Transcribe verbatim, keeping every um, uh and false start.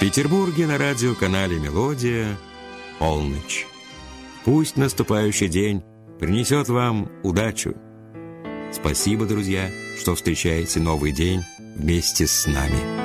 Петербурге на радиоканале «Мелодия» полночь. Пусть наступающий день принесет вам удачу. Спасибо, друзья, что встречаете новый день вместе с нами.